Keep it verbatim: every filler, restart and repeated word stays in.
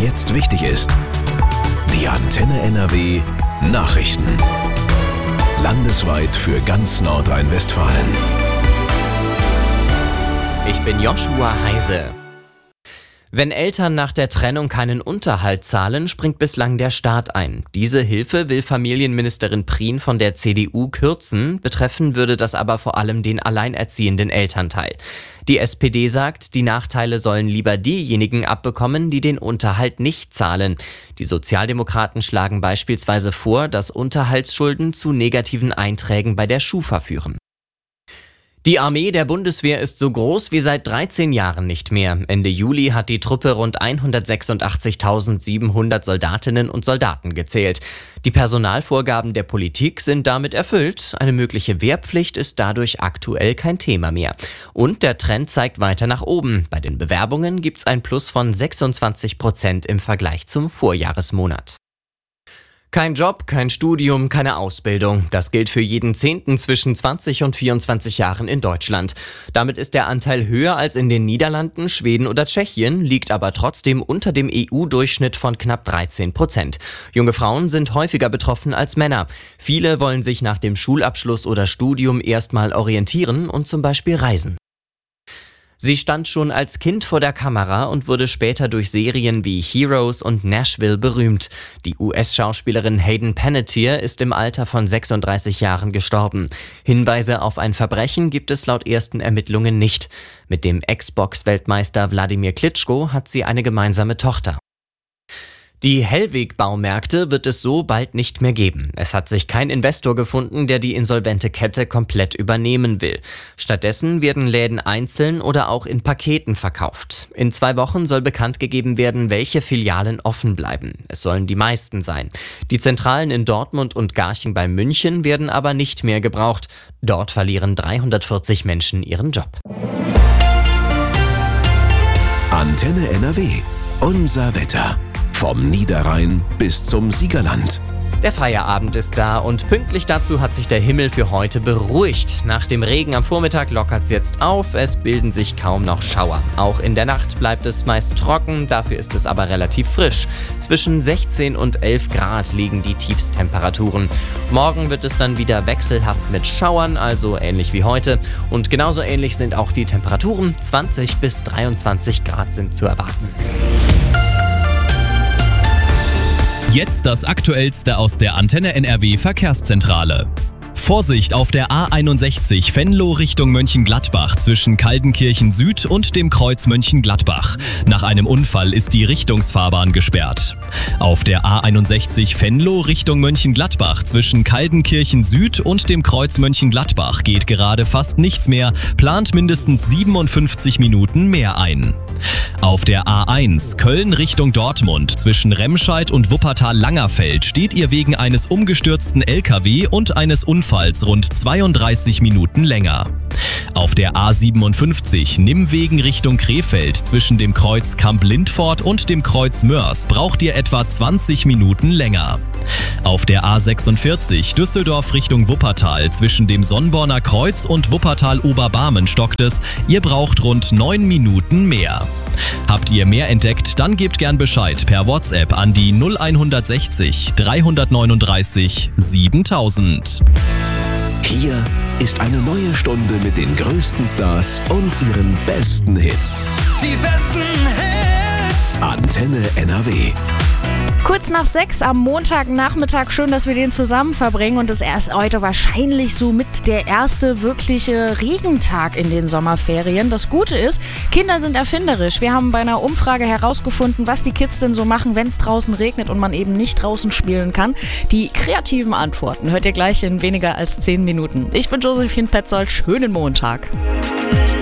jetzt wichtig ist. Die Antenne N R W Nachrichten. Landesweit für ganz Nordrhein-Westfalen. Ich bin Joshua Heise. Wenn Eltern nach der Trennung keinen Unterhalt zahlen, springt bislang der Staat ein. Diese Hilfe will Familienministerin Prien von der C D U kürzen, betreffen würde das aber vor allem den alleinerziehenden Elternteil. Die S P D sagt, die Nachteile sollen lieber diejenigen abbekommen, die den Unterhalt nicht zahlen. Die Sozialdemokraten schlagen beispielsweise vor, dass Unterhaltsschulden zu negativen Einträgen bei der Schufa führen. Die Armee der Bundeswehr ist so groß wie seit dreizehn Jahren nicht mehr. Ende Juli hat die Truppe rund hundertsechsundachtzigtausendsiebenhundert Soldatinnen und Soldaten gezählt. Die Personalvorgaben der Politik sind damit erfüllt. Eine mögliche Wehrpflicht ist dadurch aktuell kein Thema mehr. Und der Trend zeigt weiter nach oben. Bei den Bewerbungen gibt's ein Plus von sechsundzwanzig Prozent im Vergleich zum Vorjahresmonat. Kein Job, kein Studium, keine Ausbildung. Das gilt für jeden Zehnten zwischen zwanzig und vierundzwanzig Jahren in Deutschland. Damit ist der Anteil höher als in den Niederlanden, Schweden oder Tschechien, liegt aber trotzdem unter dem E U-Durchschnitt von knapp dreizehn Prozent. Junge Frauen sind häufiger betroffen als Männer. Viele wollen sich nach dem Schulabschluss oder Studium erstmal orientieren und zum Beispiel reisen. Sie stand schon als Kind vor der Kamera und wurde später durch Serien wie Heroes und Nashville berühmt. Die U S-Schauspielerin Hayden Panettiere ist im Alter von sechsunddreißig Jahren gestorben. Hinweise auf ein Verbrechen gibt es laut ersten Ermittlungen nicht. Mit dem Xbox-Weltmeister Wladimir Klitschko hat sie eine gemeinsame Tochter. Die Hellweg-Baumärkte wird es so bald nicht mehr geben. Es hat sich kein Investor gefunden, der die insolvente Kette komplett übernehmen will. Stattdessen werden Läden einzeln oder auch in Paketen verkauft. In zwei Wochen soll bekannt gegeben werden, welche Filialen offen bleiben. Es sollen die meisten sein. Die Zentralen in Dortmund und Garching bei München werden aber nicht mehr gebraucht. Dort verlieren dreihundertvierzig Menschen ihren Job. Antenne N R W. Unser Wetter. Vom Niederrhein bis zum Siegerland. Der Feierabend ist da und pünktlich dazu hat sich der Himmel für heute beruhigt. Nach dem Regen am Vormittag lockert's jetzt auf, es bilden sich kaum noch Schauer. Auch in der Nacht bleibt es meist trocken, dafür ist es aber relativ frisch. Zwischen sechzehn und elf Grad liegen die Tiefstemperaturen. Morgen wird es dann wieder wechselhaft mit Schauern, also ähnlich wie heute. Und genauso ähnlich sind auch die Temperaturen, zwanzig bis dreiundzwanzig Grad sind zu erwarten. Jetzt das Aktuellste aus der Antenne N R W Verkehrszentrale. Vorsicht auf der A einundsechzig Venlo Richtung Mönchengladbach zwischen Kaldenkirchen Süd und dem Kreuz Mönchengladbach. Nach einem Unfall ist die Richtungsfahrbahn gesperrt. Auf der A einundsechzig Venlo Richtung Mönchengladbach zwischen Kaldenkirchen Süd und dem Kreuz Mönchengladbach geht gerade fast nichts mehr, plant mindestens siebenundfünfzig Minuten mehr ein. Auf der A eins Köln Richtung Dortmund zwischen Remscheid und Wuppertal-Langerfeld steht ihr wegen eines umgestürzten L K W und eines Unfalls rund zweiunddreißig Minuten länger. Auf der A siebenundfünfzig Nimwegen Richtung Krefeld zwischen dem Kreuz Kamp-Lindfort und dem Kreuz Mörs braucht ihr etwa zwanzig Minuten länger. Auf der A sechsundvierzig Düsseldorf Richtung Wuppertal zwischen dem Sonnborner Kreuz und Wuppertal-Oberbarmen stockt es, ihr braucht rund neun Minuten mehr. Habt ihr mehr entdeckt, dann gebt gern Bescheid per WhatsApp an die null hundertsechzig dreihundertneununddreißig siebentausend. Hier ist eine neue Stunde mit den größten Stars und ihren besten Hits. Die besten Hits! Antenne N R W. Kurz nach sechs am Montagnachmittag, schön, dass wir den zusammen verbringen und es ist heute wahrscheinlich so mit der erste wirkliche Regentag in den Sommerferien. Das Gute ist, Kinder sind erfinderisch. Wir haben bei einer Umfrage herausgefunden, was die Kids denn so machen, wenn es draußen regnet und man eben nicht draußen spielen kann. Die kreativen Antworten hört ihr gleich in weniger als zehn Minuten. Ich bin Josephine Petzold, schönen Montag.